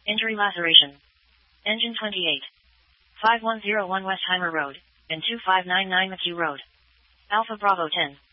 Injury laceration. Engine 28. 5101 Westheimer Road, and 2599 McHugh Road. Alpha Bravo 10.